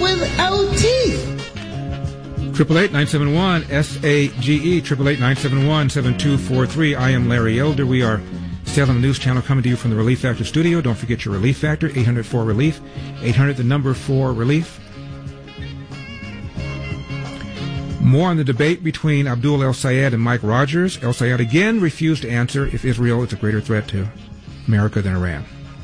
without teeth. 888-971-SAGE, 888-971-7243. I am Larry Elder. We are Salem News Channel coming to you from the Relief Factor studio. Don't forget your Relief Factor, 800-4-RELIEF, 800-4-RELIEF. More on the debate between Abdul El-Sayed and Mike Rogers. El-Sayed again refused to answer if Israel is a greater threat to America than Iran.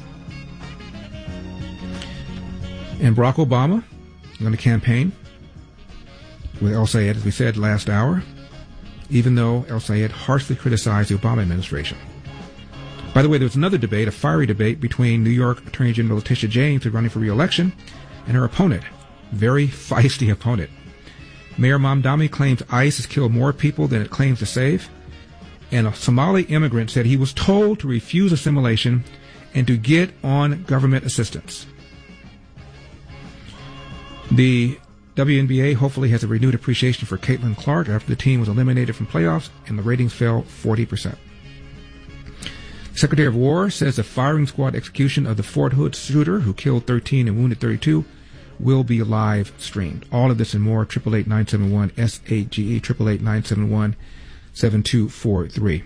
And Barack Obama going to campaign with El-Sayed, as we said last hour, even though El-Sayed harshly criticized the Obama administration. By the way, there was another debate, a fiery debate between New York Attorney General Letitia James, who's running for re-election, and her opponent, very feisty opponent. Mayor Mamdani claims ICE has killed more people than it claims to save, and a Somali immigrant said he was told to refuse assimilation and to get on government assistance. The WNBA hopefully has a renewed appreciation for Caitlin Clark after the team was eliminated from playoffs and the ratings fell 40%. Secretary of War says the firing squad execution of the Fort Hood shooter who killed 13 and wounded 32 will be live streamed. All of this and more, 888-971-SAGE, 888-971-7243.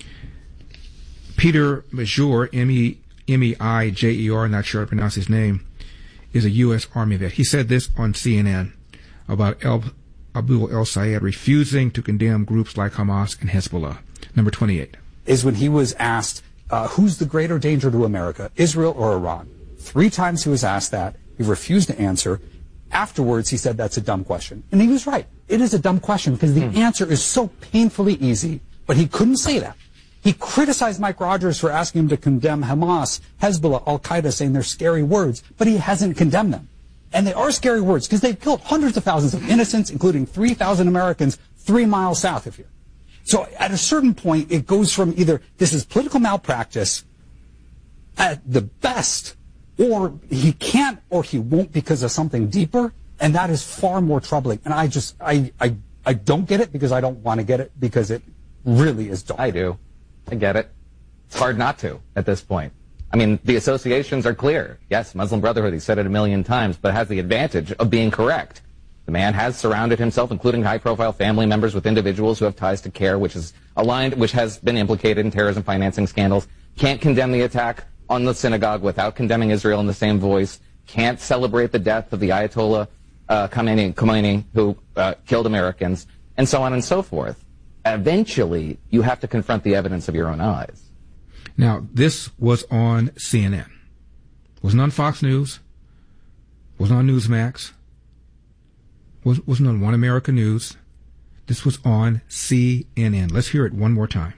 Peter Major, M-E-I-J-E-R, not sure how to pronounce his name, is a U.S. Army vet. He said this on CNN about Abdul El-Sayed refusing to condemn groups like Hamas and Hezbollah. Number 28. Is when he was asked, who's the greater danger to America, Israel or Iran? 3 times he was asked that. He refused to answer. Afterwards, he said that's a dumb question. And he was right. It is a dumb question because the answer is so painfully easy, but he couldn't say that. He criticized Mike Rogers for asking him to condemn Hamas, Hezbollah, Al-Qaeda, saying they're scary words, but he hasn't condemned them. And they are scary words because they've killed hundreds of thousands of innocents, including 3,000 Americans 3 miles south of here. So at a certain point, it goes from either this is political malpractice at the best, or he can't or he won't because of something deeper, and that is far more troubling. And I don't get it because I don't want to get it because it really is dumb. I do. I get it. It's hard not to at this point. I mean, the associations are clear. Yes, Muslim Brotherhood, he said it a million times, but has the advantage of being correct. The man has surrounded himself, including high-profile family members, with individuals who have ties to CAIR, which is aligned, which has been implicated in terrorism financing scandals. Can't condemn the attack on the synagogue without condemning Israel in the same voice. Can't celebrate the death of the Ayatollah Khomeini, who killed Americans, and so on and so forth. Eventually, you have to confront the evidence of your own eyes. Now, this was on CNN. It wasn't on Fox News. It wasn't on Newsmax. Wasn't on One America News. This was on CNN. Let's hear it one more time.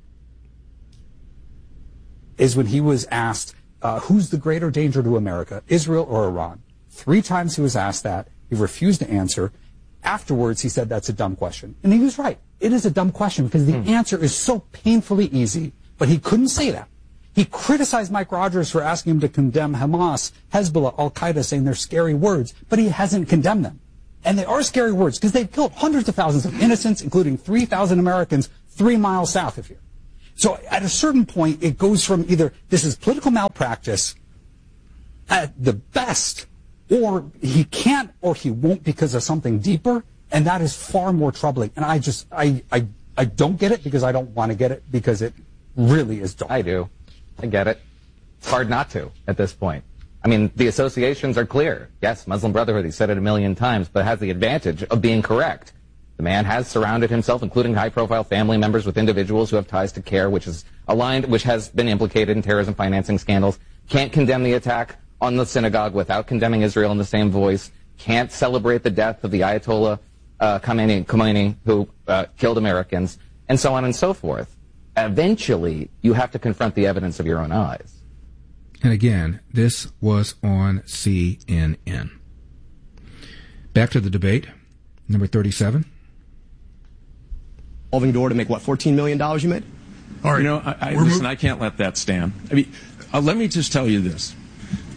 Is when he was asked, who's the greater danger to America, Israel or Iran? 3 times he was asked that. He refused to answer. Afterwards, he said that's a dumb question. And he was right. It is a dumb question because the answer is so painfully easy, but he couldn't say that. He criticized Mike Rogers for asking him to condemn Hamas, Hezbollah, Al-Qaeda, saying they're scary words, but he hasn't condemned them. And they are scary words because they've killed hundreds of thousands of innocents, including 3,000 Americans 3 miles south of here. So at a certain point, it goes from either this is political malpractice at the best, or he can't or he won't because of something deeper, and that is far more troubling. And I don't get it because I don't want to get it because it really is dumb. I do. I get it. It's hard not to at this point. I mean, the associations are clear. Yes, Muslim Brotherhood, he said it a million times, but has the advantage of being correct. The man has surrounded himself, including high-profile family members, with individuals who have ties to CAIR, which is aligned, which has been implicated in terrorism financing scandals. Can't condemn the attack on the synagogue without condemning Israel in the same voice. Can't celebrate the death of the Ayatollah Khomeini, who killed Americans, and so on and so forth. Eventually, you have to confront the evidence of your own eyes. And again, this was on CNN. Back to the debate, number 37. Revolving door to make, what, $14 million you made? All right. You know, listen, I can't let that stand. I mean, let me just tell you this.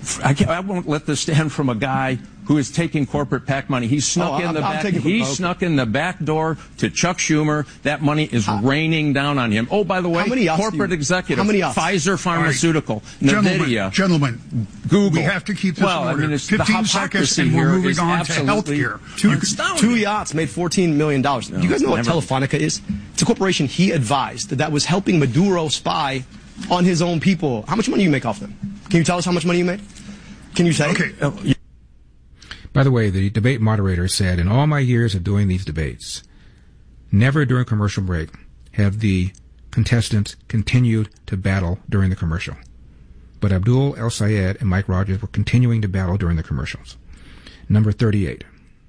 I won't let this stand from a guy who is taking corporate PAC money. He snuck in the back door to Chuck Schumer. That money is raining down on him. Oh, by the way, corporate executive, Pfizer Pharmaceutical, NVIDIA, gentlemen, Google. We have to keep this in order. I mean, 15 seconds, and we're moving on to health care. Two yachts made $14 million. Do you guys know what Telefonica is? It's a corporation he advised that was helping Maduro spy on his own people. How much money do you make off them? Can you tell us how much money you made? Can you say? Okay. By the way, the debate moderator said, in all my years of doing these debates, never during commercial break have the contestants continued to battle during the commercial. But Abdul El-Sayed and Mike Rogers were continuing to battle during the commercials. Number 38.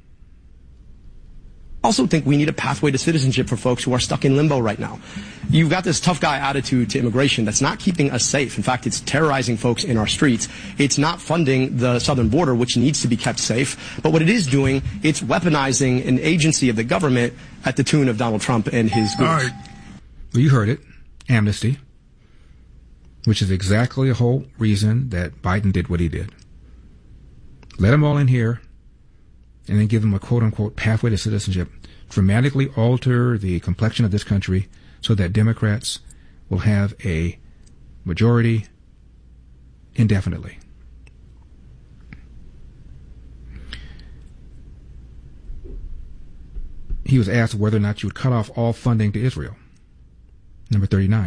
I also think we need a pathway to citizenship for folks who are stuck in limbo right now. You've got this tough guy attitude to immigration that's not keeping us safe. In fact, it's terrorizing folks in our streets. It's not funding the southern border, which needs to be kept safe. But what it is doing, it's weaponizing an agency of the government at the tune of Donald Trump and his groups. All right. Well, you heard it. Amnesty. Which is exactly the whole reason that Biden did what he did. Let them all in here, and then give them a quote-unquote pathway to citizenship, dramatically alter the complexion of this country so that Democrats will have a majority indefinitely. He was asked whether or not you would cut off all funding to Israel. Number 39.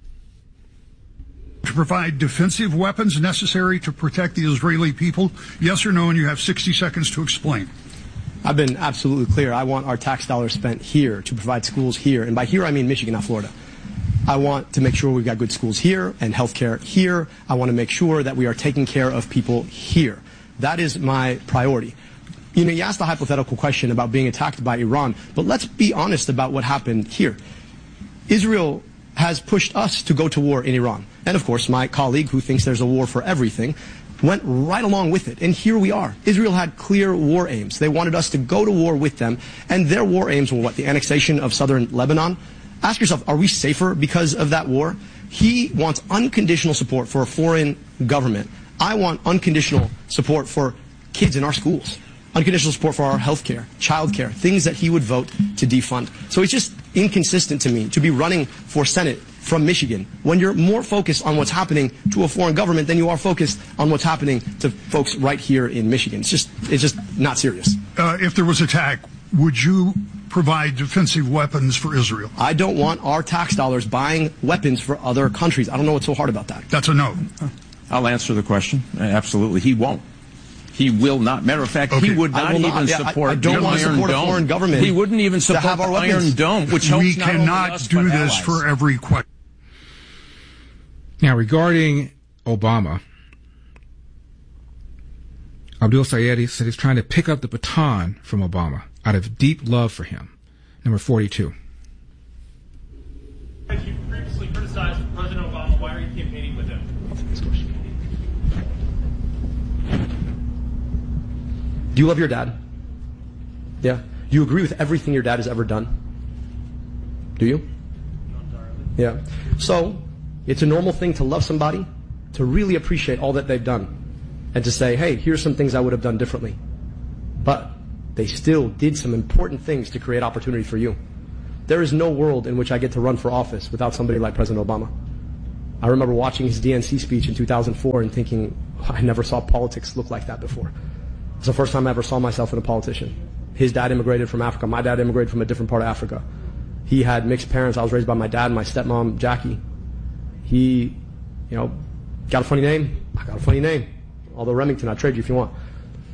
To provide defensive weapons necessary to protect the Israeli people? Yes or no? And you have 60 seconds to explain. I've been absolutely clear. I want our tax dollars spent here to provide schools here. And by here, I mean Michigan, not Florida. I want to make sure we've got good schools here and health care here. I want to make sure that we are taking care of people here. That is my priority. You know, you asked a hypothetical question about being attacked by Iran, but let's be honest about what happened here. Israel has pushed us to go to war in Iran. And of course, my colleague, who thinks there's a war for everything, went right along with it. And here we are. Israel had clear war aims. They wanted us to go to war with them. And their war aims were what? The annexation of southern Lebanon? Ask yourself, are we safer because of that war? He wants unconditional support for a foreign government. I want unconditional support for kids in our schools. Unconditional support for our health care, child care, things that he would vote to defund. So it's just inconsistent to me to be running for Senate from Michigan when you're more focused on what's happening to a foreign government than you are focused on what's happening to folks right here in Michigan. It's just not serious. If there was attack, would you provide defensive weapons for Israel? I don't want our tax dollars buying weapons for other countries. I don't know what's so hard about that. That's a no. I'll answer the question. Absolutely. He won't. He will not. Matter of fact, he would not even support the Iron Dome. A foreign government. He wouldn't even support the Iron Dome, which helps we cannot do this for every question. Now, regarding Obama, Abdul Sayed said he's trying to pick up the baton from Obama out of deep love for him. Number 42. As you previously criticized President Obama, why are you campaigning with him? Do you love your dad? Yeah. Do you agree with everything your dad has ever done? Do you? Not entirely. Yeah. So, it's a normal thing to love somebody, to really appreciate all that they've done, and to say, hey, here's some things I would have done differently. But they still did some important things to create opportunity for you. There is no world in which I get to run for office without somebody like President Obama. I remember watching his DNC speech in 2004 and thinking, I never saw politics look like that before. It's the first time I ever saw myself in a politician. His dad immigrated from Africa. My dad immigrated from a different part of Africa. He had mixed parents. I was raised by my dad and my stepmom, Jackie. He, got a funny name. I got a funny name. Although Remington, I'll trade you if you want.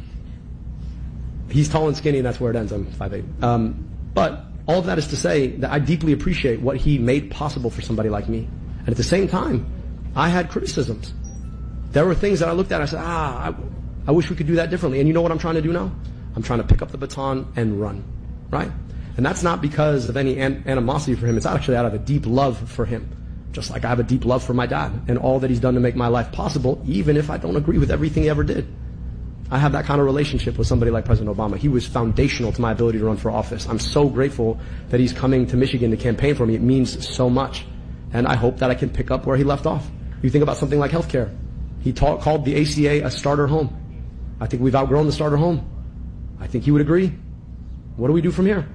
He's tall and skinny, and that's where it ends. I'm 5'8". But all of that is to say that I deeply appreciate what he made possible for somebody like me. And at the same time, I had criticisms. There were things that I looked at and I said, I wish we could do that differently. And you know what I'm trying to do now? I'm trying to pick up the baton and run, right? And that's not because of any animosity for him. It's actually out of a deep love for him. Just like I have a deep love for my dad and all that he's done to make my life possible, even if I don't agree with everything he ever did. I have that kind of relationship with somebody like President Obama. He was foundational to my ability to run for office. I'm so grateful that he's coming to Michigan to campaign for me. It means so much. And I hope that I can pick up where he left off. You think about something like healthcare. He called the ACA a starter home. I think we've outgrown the starter home. I think he would agree. What do we do from here?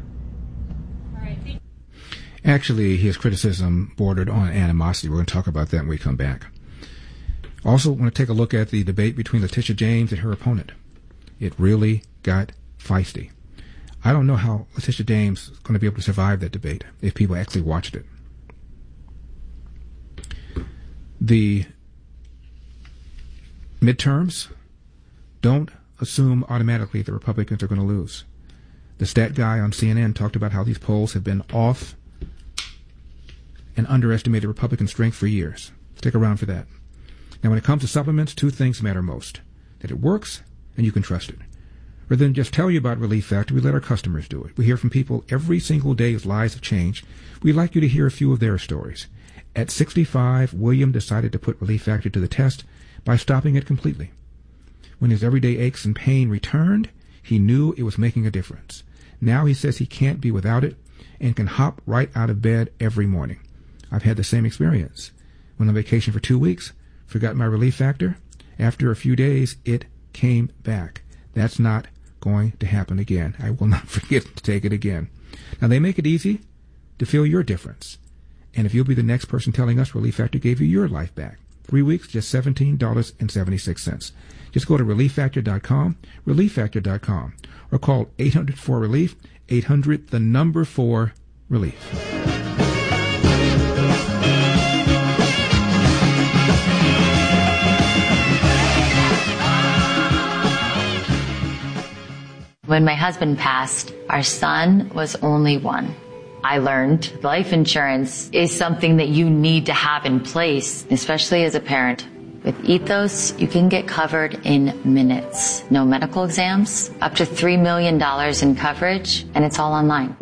Actually, his criticism bordered on animosity. We're going to talk about that when we come back. Also, want to take a look at the debate between Letitia James and her opponent. It really got feisty. I don't know how Letitia James is going to be able to survive that debate if people actually watched it. The midterms, don't assume automatically the Republicans are going to lose. The stat guy on CNN talked about how these polls have been off and underestimated Republican strength for years. Stick around for that. Now, when it comes to supplements, two things matter most: that it works and you can trust it. Rather than just tell you about Relief Factor, we let our customers do it. We hear from people every single day whose lives have changed. We'd like you to hear a few of their stories. At 65, William decided to put Relief Factor to the test by stopping it completely. When his everyday aches and pain returned, he knew it was making a difference. Now he says he can't be without it and can hop right out of bed every morning. I've had the same experience. Went on vacation for 2 weeks, forgot my Relief Factor. After a few days, it came back. That's not going to happen again. I will not forget to take it again. Now, they make it easy to feel your difference. And if you'll be the next person telling us Relief Factor gave you your life back, 3 weeks, just $17.76. Just go to ReliefFactor.com, ReliefFactor.com, or call 800-4-RELIEF, 800-4-RELIEF. When my husband passed, our son was only one. I learned life insurance is something that you need to have in place, especially as a parent. With Ethos, you can get covered in minutes. No medical exams, up to $3 million in coverage, and it's all online.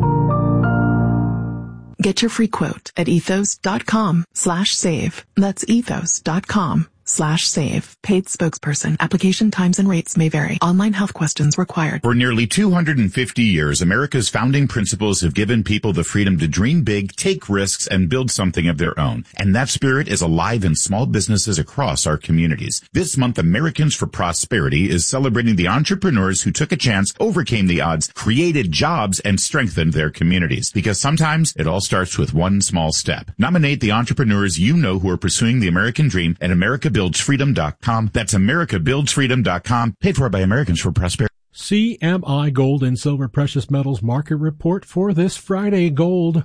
Get your free quote at ethos.com/save. That's ethos.com/save. Paid spokesperson. Application times and rates may vary. Online health questions required. For nearly 250 years, America's founding principles have given people the freedom to dream big, take risks, and build something of their own. And that spirit is alive in small businesses across our communities. This month, Americans for Prosperity is celebrating the entrepreneurs who took a chance, overcame the odds, created jobs, and strengthened their communities. Because sometimes it all starts with one small step. Nominate the entrepreneurs you know who are pursuing the American dream at AmericaBuildsFreedom.com. That's AmericaBuildsFreedom.com. Paid for by Americans for Prosperity. CMI Gold and Silver Precious Metals Market Report for this Friday. Gold,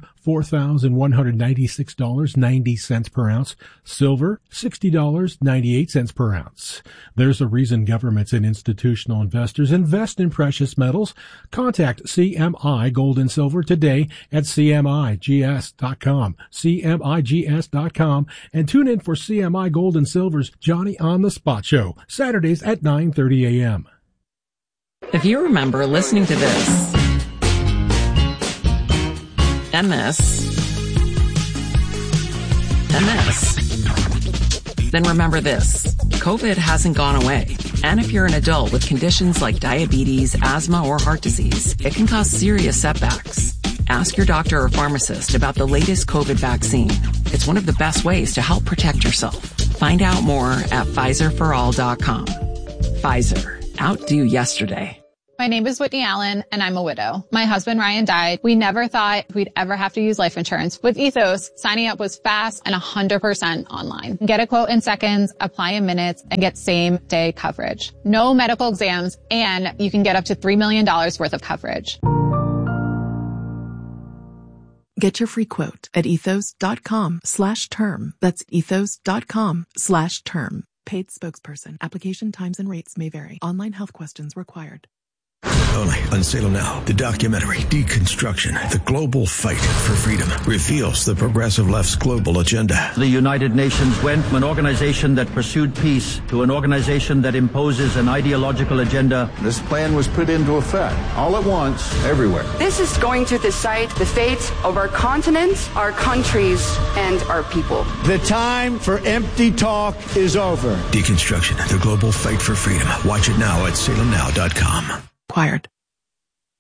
$4,196.90 per ounce. Silver, $60.98 per ounce. There's a reason governments and institutional investors invest in precious metals. Contact CMI Gold and Silver today at CMIGS.com, CMIGS.com, and tune in for CMI Gold and Silver's Johnny on the Spot Show, Saturdays at 9:30 a.m. If you remember listening to this, and this, and this, then remember this. COVID hasn't gone away. And if you're an adult with conditions like diabetes, asthma, or heart disease, it can cause serious setbacks. Ask your doctor or pharmacist about the latest COVID vaccine. It's one of the best ways to help protect yourself. Find out more at PfizerForAll.com. Pfizer. Outdo yesterday. My name is Whitney Allen, and I'm a widow. My husband, Ryan, died. We never thought we'd ever have to use life insurance. With Ethos, signing up was fast and 100% online. Get a quote in seconds, apply in minutes, and get same-day coverage. No medical exams, and you can get up to $3 million worth of coverage. Get your free quote at ethos.com/term. That's ethos.com/term. Paid spokesperson. Application times and rates may vary. Online health questions required. Only on Salem Now, the documentary Deconstruction, the Global Fight for Freedom, reveals the progressive left's global agenda. The United Nations went from an organization that pursued peace to an organization that imposes an ideological agenda. This plan was put into effect all at once, everywhere. This is going to decide the fate of our continent, our countries, and our people. The time for empty talk is over. Deconstruction, the Global Fight for Freedom. Watch it now at salemnow.com. Required.